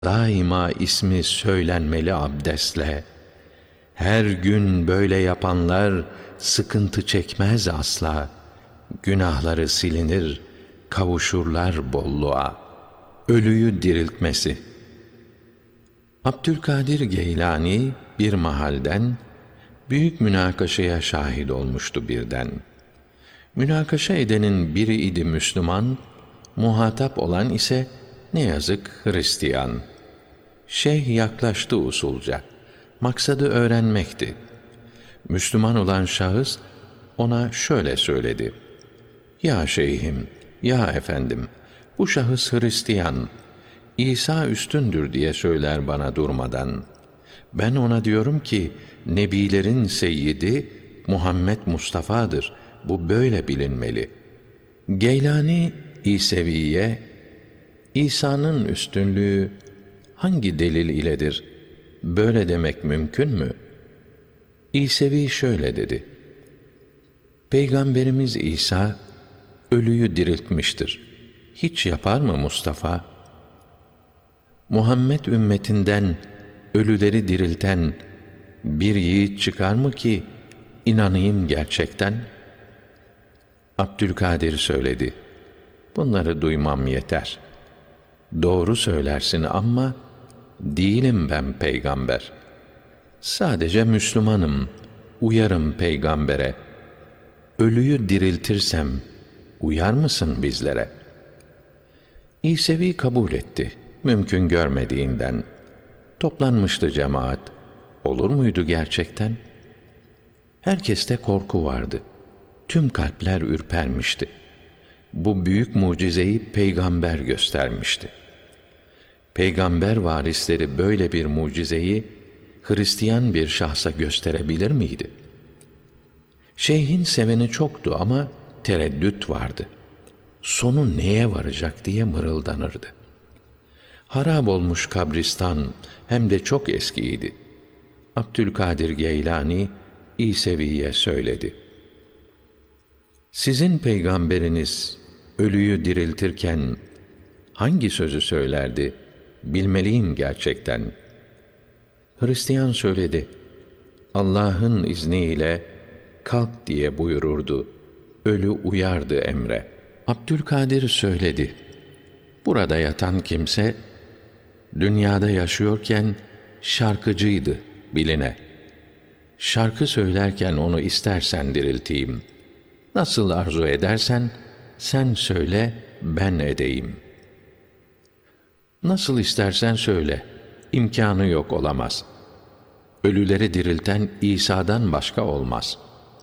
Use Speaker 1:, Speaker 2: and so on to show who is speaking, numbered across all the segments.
Speaker 1: daima ismi söylenmeli abdestle. Her gün böyle yapanlar sıkıntı çekmez asla. Günahları silinir, kavuşurlar bolluğa. Ölüyü diriltmesi. Abdülkadir Geylani bir mahalden büyük münakaşaya şahit olmuştu birden. Münakaşa edenin biri idi Müslüman, muhatap olan ise ne yazık Hristiyan. Şeyh yaklaştı usulca. Maksadı öğrenmekti. Müslüman olan şahıs ona şöyle söyledi: "Ya şeyhim, ya efendim, bu şahıs Hristiyan. İsa üstündür diye söyler bana durmadan. Ben ona diyorum ki, Nebilerin seyyidi Muhammed Mustafa'dır. Bu böyle bilinmeli." Geylani İsevi'ye, "İsa'nın üstünlüğü hangi delil iledir? Böyle demek mümkün mü?" İsevi şöyle dedi: "Peygamberimiz İsa ölüyü diriltmiştir. Hiç yapar mı Mustafa? Muhammed ümmetinden ölüleri dirilten bir yiğit çıkar mı ki inanayım gerçekten?" Abdülkadir söyledi: "Bunları duymam yeter. Doğru söylersin ama değilim ben peygamber. Sadece Müslümanım, uyarım peygambere. Ölüyü diriltirsem uyar mısın bizlere?" İsevi kabul etti, mümkün görmediğinden. Toplanmıştı cemaat. Olur muydu gerçekten? Herkeste korku vardı. Tüm kalpler ürpermişti. Bu büyük mucizeyi peygamber göstermişti. Peygamber varisleri böyle bir mucizeyi Hristiyan bir şahsa gösterebilir miydi? Şeyhin seveni çoktu ama tereddüt vardı. Sonu neye varacak diye mırıldanırdı. Harap olmuş kabristan hem de çok eskiydi. Abdülkadir Geylani İsevi'ye söyledi: "Sizin peygamberiniz ölüyü diriltirken hangi sözü söylerdi? Bilmeliyim gerçekten." Hristiyan söyledi: "Allah'ın izniyle kalk diye buyururdu. Ölü uyardı emre." Abdülkadir söyledi: "Burada yatan kimse dünyada yaşıyorken şarkıcıydı biline. Şarkı söylerken onu istersen dirilteyim. Nasıl arzu edersen sen söyle, ben edeyim. Nasıl istersen söyle, imkânı yok olamaz. Ölüleri dirilten İsa'dan başka olmaz."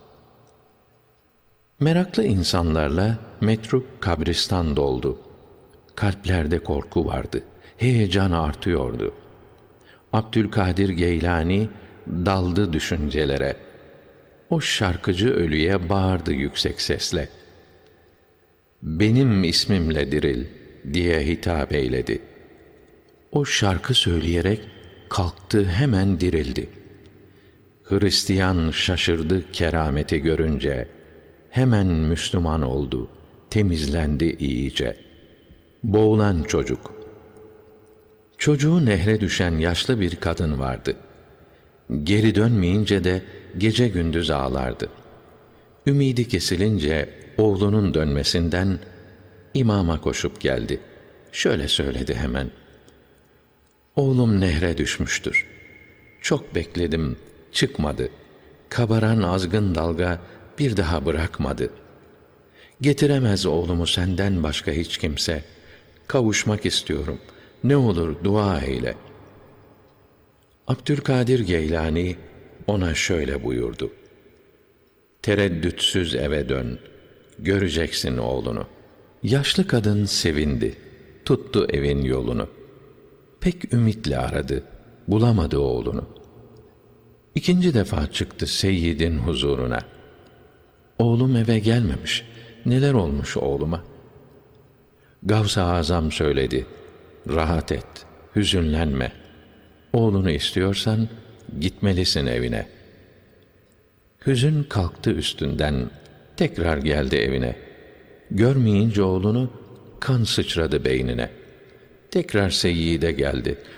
Speaker 1: Meraklı insanlarla metruk kabristan doldu. Kalplerde korku vardı, heyecan artıyordu. Abdülkadir Geylani daldı düşüncelere. O şarkıcı ölüye bağırdı yüksek sesle: "Benim ismimle diril" diye hitap eyledi. O şarkı söyleyerek kalktı, hemen dirildi. Hristiyan şaşırdı kerameti görünce. Hemen Müslüman oldu, temizlendi iyice. Boğulan çocuk. Çocuğu nehre düşen yaşlı bir kadın vardı. Geri dönmeyince de gece gündüz ağlardı. Ümidi kesilince oğlunun dönmesinden imama koşup geldi. Şöyle söyledi hemen: "Oğlum nehre düşmüştür. Çok bekledim, çıkmadı. Kabaran azgın dalga bir daha bırakmadı. Getiremez oğlumu senden başka hiç kimse. Kavuşmak istiyorum. Ne olur dua eyle." Abdülkadir Geylani ona şöyle buyurdu: "Tereddütsüz eve dön. Göreceksin oğlunu." Yaşlı kadın sevindi. Tuttu evin yolunu. Pek ümitle aradı. Bulamadı oğlunu. İkinci defa çıktı seyyidin huzuruna. "Oğlum eve gelmemiş. Neler olmuş oğluma?" Gavs-ı Azam söyledi: "Rahat et, hüzünlenme. Oğlunu istiyorsan gitmelisin evine." Hüzün kalktı üstünden, tekrar geldi evine. Görmeyince oğlunu kan sıçradı beynine. Tekrar Seyyid'e geldi.